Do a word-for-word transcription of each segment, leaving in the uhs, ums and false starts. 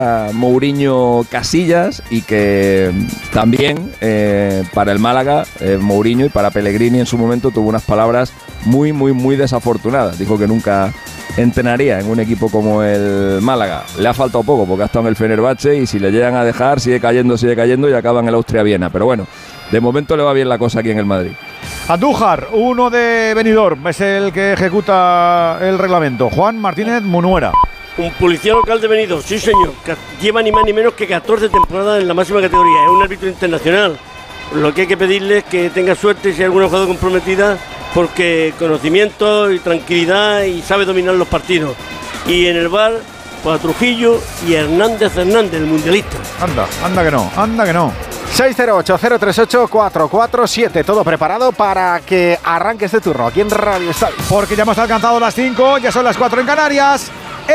Mourinho Casillas y que también eh, para el Málaga eh, Mourinho y para Pellegrini en su momento tuvo unas palabras muy muy muy desafortunadas. Dijo que nunca entrenaría en un equipo como el Málaga. Le ha faltado poco porque ha estado en el Fenerbahce y si le llegan a dejar sigue cayendo, sigue cayendo y acaba en el Austria-Viena. Pero bueno, de momento le va bien la cosa aquí en el Madrid. Andújar, uno de Benidorm, es el que ejecuta el reglamento. Juan Martínez Munuera. Un policía local de Benidorm, sí señor, que lleva ni más ni menos que catorce temporadas en la máxima categoría, es un árbitro internacional. Lo que hay que pedirle es que tenga suerte si hay alguna jugada comprometida, porque conocimiento y tranquilidad y sabe dominar los partidos. Y en el V A R, pues a Trujillo y Hernández Hernández, el mundialista. Anda, anda que no, anda que no. seis cero ocho, cero tres ocho, cuatro cuatro siete, todo preparado para que arranque este turno aquí en Radio Estadio. Porque ya hemos alcanzado las cinco, ya son las cuatro en Canarias.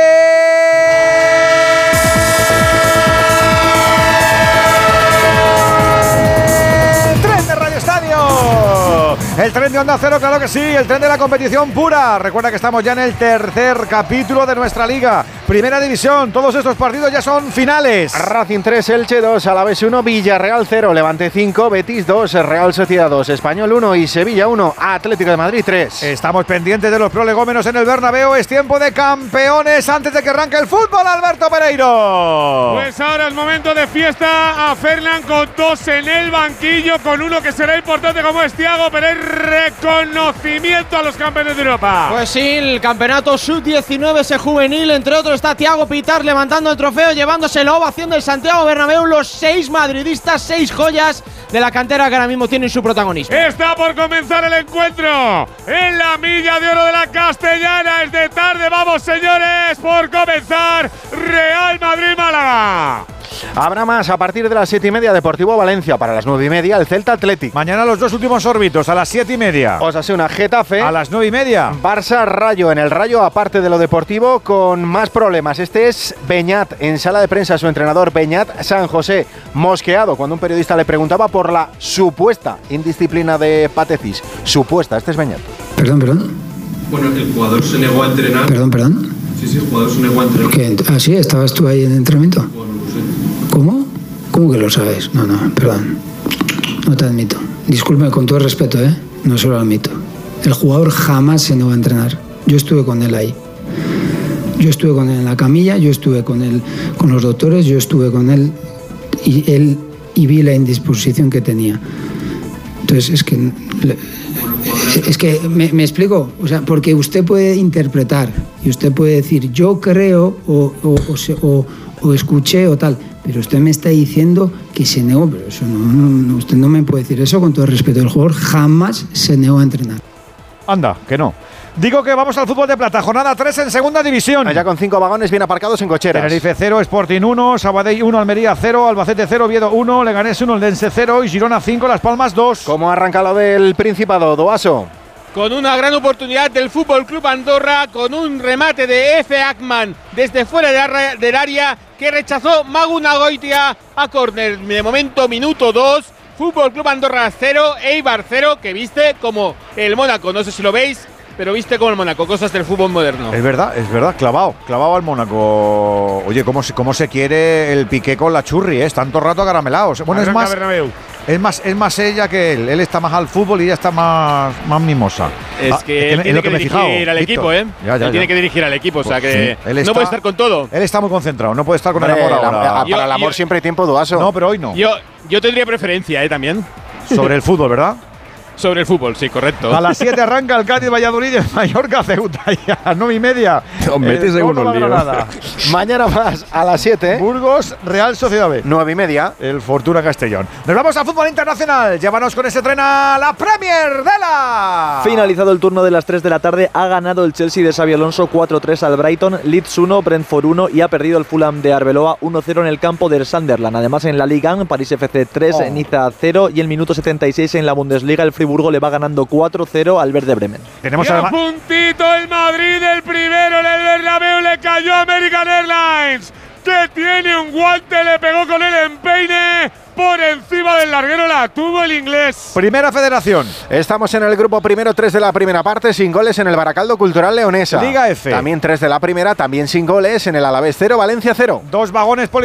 ¡Eh! ¡Tren de Radio Estadio! El tren de Onda Cero, claro que sí, el tren de la competición pura. Recuerda que estamos ya en el tercer capítulo de nuestra liga. Primera división, todos estos partidos ya son finales. Racing tres, Elche dos, Alavés uno, Villarreal cero, Levante cinco, Betis dos, Real Sociedad dos, Español uno y Sevilla uno, Atlético de Madrid tres. Estamos pendientes de los prolegómenos en el Bernabéu. Es tiempo de campeones antes de que arranque el fútbol, Alberto Pereiro. Pues ahora es momento de fiesta a Fernan con dos en el banquillo, con uno que será importante como es Thiago, pero es reconocimiento a los campeones de Europa. Pues sí, el campeonato sub diecinueve ese juvenil, entre otros está Thiago Pitar levantando el trofeo, llevándose la ovación del Santiago Bernabéu, los seis madridistas, seis joyas de la cantera que ahora mismo tienen su protagonismo. Está por comenzar el encuentro en la milla de oro de la Castellana. Es de tarde, vamos señores, por comenzar Real Madrid-Málaga. Habrá más a partir de las siete y media, Deportivo Valencia. Para las nueve y media, el Celta Athletic. Mañana los dos últimos órbitos a las siete y media. Osasuna Getafe. A las nueve y media. Barça Rayo. En el Rayo, aparte de lo deportivo, con más problemas. Este es Beñat. En sala de prensa, su entrenador Beñat San José, mosqueado cuando un periodista le preguntaba por la supuesta indisciplina de Patecis. Supuesta, este es Beñat. Perdón, perdón. Bueno, el jugador se negó a entrenar. Perdón, perdón. Sí, sí, el jugador se negó a entrenar. ¿Qué? ¿Ah, sí? ¿Estabas tú ahí en el entrenamiento? Bueno, no sé. ¿Cómo? ¿Cómo que lo sabes? No, no, perdón. No te admito. Disculpe, con todo respeto, ¿eh? No se lo admito. El jugador jamás se negó a entrenar. Yo estuve con él ahí. Yo estuve con él en la camilla, yo estuve con él con los doctores, yo estuve con él y él y vi la indisposición que tenía. Entonces, es que... Es que me, me explico, o sea, porque usted puede interpretar y usted puede decir yo creo o, o, o, se, o, o escuché o tal, pero usted me está diciendo que se negó, pero eso no, no, no, usted no me puede decir eso con todo el respeto. El jugador jamás se negó a entrenar. Anda, que no. Digo que vamos al fútbol de plata, jornada tres en segunda división. Allá con cinco vagones bien aparcados en cocheras. Tenerife cero, Sporting uno, Sabadell uno, Almería cero, Albacete cero, Oviedo uno, Leganés uno, Eldense cero y Girona cinco, Las Palmas dos. ¿Cómo arranca lo del Principado, Doaso? Con una gran oportunidad del Fútbol Club Andorra, con un remate de Efe Akman desde fuera del área que rechazó Magu Nagoitia a córner. De momento, minuto dos, Fútbol Club Andorra cero, Eibar cero, que viste como el Mónaco, no sé si lo veis, pero viste como el Mónaco, cosas del fútbol moderno. Es verdad, es verdad, clavado, clavado al Mónaco. Oye, ¿cómo se, cómo se quiere el Piqué con la Churri, eh? Tanto rato acaramelados. Bueno, es más, es más, es más ella que él. Él está más al fútbol y ella está más, más mimosa. Es ah, que él es tiene que, que, que dirigir fijado, al equipo, ¿eh? Ya, ya, él ya. tiene que dirigir al equipo, pues o sea que sí. no está, puede estar con todo. Él está muy concentrado, no puede estar con Hombre, el amor la, ahora. La, yo, para el amor yo, siempre hay tiempo, Doaso. No, pero hoy no. Yo, yo tendría preferencia, ¿eh? También. Sobre el fútbol, ¿verdad? Sobre el fútbol, sí, correcto. A las siete arranca el Cádiz Valladolid y el Mallorca Ceuta y a las nueve y media. Os metéis en unos líos. Mañana más a las siete. Burgos, Real Sociedad B. nueve y media. El Fortuna Castellón. Nos vamos al fútbol internacional. Llévanos con ese tren a la Premier de la. Finalizado el turno de las tres de la tarde, ha ganado el Chelsea de Xabi Alonso cuatro tres al Brighton, Leeds uno, Brentford uno y ha perdido el Fulham de Arbeloa uno cero en el campo del Sunderland. Además, en la Liga, París F C tres, oh. Niza cero y el minuto setenta y seis en la Bundesliga, el Friburgo le va ganando cuatro cero al Werder Bremen. Tenemos y a además puntito el Madrid, el primero en el Bernabéu, le cayó a American Airlines, que tiene un guante, le pegó con el empeine, por encima del larguero, la tuvo el inglés. Primera Federación. Estamos en el grupo primero, tres de la primera parte, sin goles en el Baracaldo Cultural Leonesa. Liga F. También tres de la primera, también sin goles en el Alavés cero, Valencia cero. Dos vagones